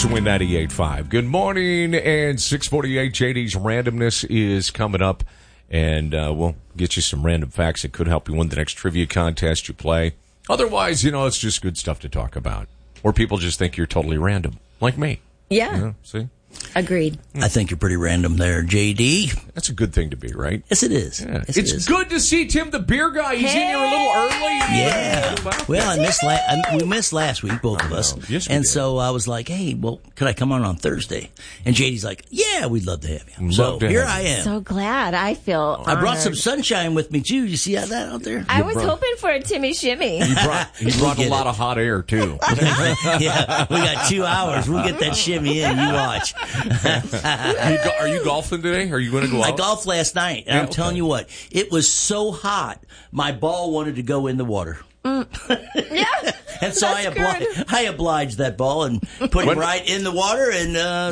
to Win 98.5. Good morning, and 6:48. JD's randomness is coming up, and we'll get you some random facts that could help you win the next trivia contest you play. Otherwise, it's just good stuff to talk about. Or people just think you're totally random, like me. Yeah. See? Agreed. I think you're pretty random there, JD. That's a good thing to be, right? Yes, it is. Yeah. Yes, It's good to see Tim the beer guy. He's in here a little early. Yeah. Well, we missed last week, both of us. Yes, we and did. so I was like, hey, well, could I come on Thursday? And JD's like, yeah, we'd love to have you. Love to here have I you. am. So glad. I feel I brought honored. some sunshine with me, too. You see that out there? I was hoping for a Timmy Shimmy. He brought a lot of hot air, too. Yeah, we got 2 hours. We'll get that shimmy in. You watch. Are you golfing today? Are you going to go out? I golfed last night, and I'm telling you what, it was so hot, my ball wanted to go in the water. Yeah. And so I obliged that ball and put it right in the water and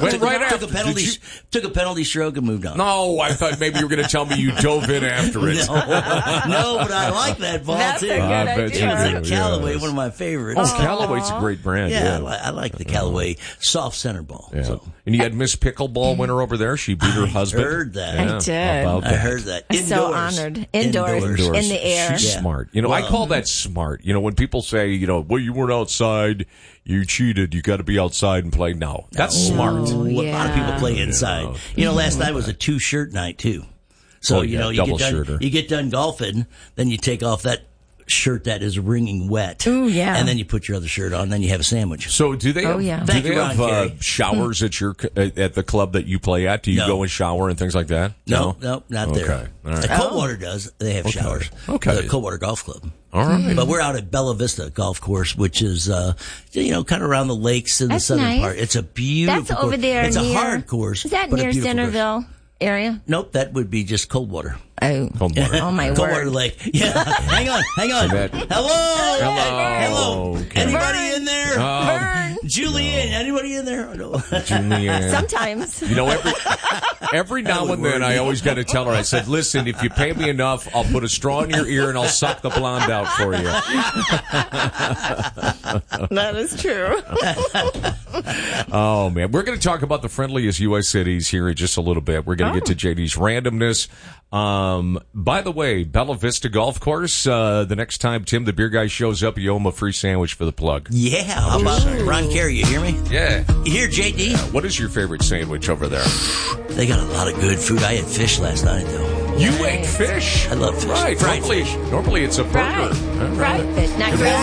took a penalty stroke and moved on. No, I thought maybe you were going to tell me you dove in after it. No, but I like that ball That's too. a good idea. It's a Callaway, one of my favorites. Oh, Callaway's a great brand. Yeah, Yeah. I like the Callaway soft center ball. Yeah. So. And you had Miss Pickleball winner over there. She beat her husband. Heard that. Yeah, I did. about I that. heard that. I'm so Indoors. honored. Indoors. In the air. She's Yeah. smart. I call that smart. When people say, well, you weren't outside, you cheated, you got to be outside and play. No, that's smart. A lot of people play inside. Last night was a 2-shirt night too. So you get done golfing, then you take off that shirt that is wringing wet. Ooh, yeah. And then you put your other shirt on, then you have a sandwich. So do they have, Thank you, Ron Carey. showers at at the club that you play at? Do you go and shower and things like that? No, not there. Okay. All right. The Coldwater does. They have showers. Okay. The Coldwater Golf Club. All right. But we're out at Bella Vista Golf Course, which is, kind of around the lakes in the That's southern nice. part. It's a beautiful That's over course. there It's near, a hard course. Is that but a near beautiful Centerville course. area? Nope, that would be just Coldwater. Oh, Coldwater. Oh my Coldwater word. Lake. Yeah. Hang on. Hello. Okay. Anybody in there? Vern. Julianne, anybody in there? No. Julianne. Sometimes. Every now and then I always got to tell her, I said, listen, if you pay me enough, I'll put a straw in your ear and I'll suck the blonde out for you. That is true. Oh, man. We're going to talk about the friendliest U.S. cities here in just a little bit. We're going to get to JD's randomness. By the way, Bella Vista Golf Course, the next time Tim the Beer Guy shows up, you owe him a free sandwich for the plug. Yeah. How about Ron Carey? You hear me? Yeah. You hear JD? What is your favorite sandwich over there? They got a lot of good food. I had fish last night, though. You ate fish? I love fish. Right. Fried fish. Normally it's a burger. Fried fish, not grilled.